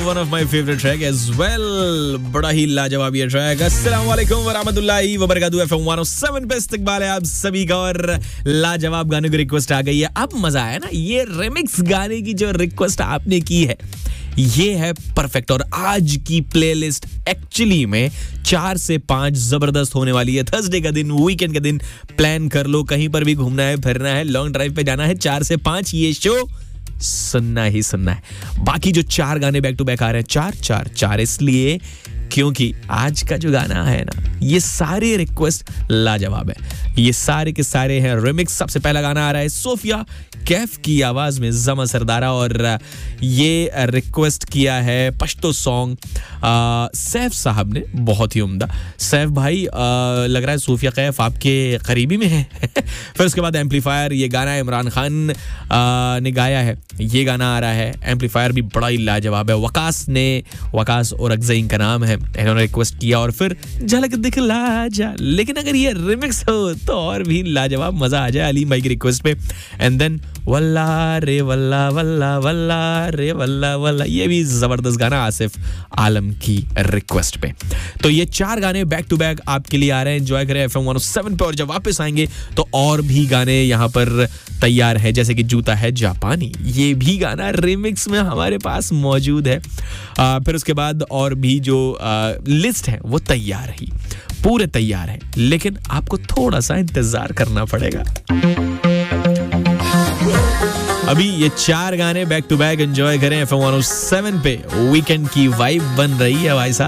one of my favorite track as well. बड़ा ही लाजवाब ये ट्रैक. अस्सलाम वालेकुम व रहमतुल्लाहि व बरकातहू. FM 107 पे इस्तकबाल है आप सभी का और लाजवाब गाने की रिक्वेस्ट आ गई है. अब मजा आया ना. ये रिमिक्स गाने की जो रिक्वेस्ट आपने की है ये है परफेक्ट. और आज की प्लेलिस्ट एक्चुअली में 4 से 5 जबरदस्त होने वाली है. थर्सडे का दिन, वीकेंड का दिन प्लान कर लो. कहीं पर भी घूमना है, फिरना है, लॉन्ग ड्राइव पे जाना है. 4 से 5 ये शो सुनना ही सुनना है. बाकी जो 4 गाने बैक टू बैक आ रहे हैं, 4 इसलिए क्योंकि आज का जो गाना है ना, ये सारे रिक्वेस्ट लाजवाब है. ये सारे के सारे हैं रिमिक्स. सबसे पहला गाना आ रहा है सोफिया कैफ की आवाज में जमा सरदारा, और ये रिक्वेस्ट किया है पश्तो सॉन्ग सैफ साहब ने. बहुत ही उम्दा. सैफ भाई, लग रहा है सोफिया कैफ आपके करीबी में है. फिर उसके बाद एम्पलीफायर, ये गाना इमरान खान ने गाया है. ये गाना आ रहा है. एम्पलीफायर भी बड़ा ही लाजवाब है. वकास और अगज़ई का नाम है. इन्होंने रिक्वेस्ट किया. और फिर झलक दिखला जा. लेकिन अगर ये रिमिक्स हो तो और भी लाजवाब, मजा आ जाए अलीम भाई की रिक्वेस्ट पे. एंड देन वल्ला रे वल्ला वल्ला वल्ला रे वल्ला वल्ला, ये भी जबरदस्त गाना आसिफ आलम की रिक्वेस्ट पे. तो ये 4 गाने बैक टू बैक आपके लिए आ रहे हैं. एंजॉय करें FM 107 पे. और जब वापस आएंगे तो और भी गाने यहाँ पर तैयार है, जैसे कि जूता है जापानी. ये भी गाना रिमिक्स में हमारे पास मौजूद है. फिर उसके बाद और भी जो लिस्ट है वो तैयार है, पूरे तैयार है. लेकिन आपको थोड़ा सा इंतजार करना पड़ेगा. अभी ये 4 गाने बैक टू बैक एंजॉय करें FM 107 पे. वीकेंड की वाइब बन रही है भाई साहब.